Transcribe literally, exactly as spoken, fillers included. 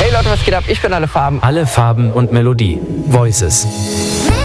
Hey Leute, was geht ab? Ich bin Alle Farben. Alle Farben und Melodie. Voices.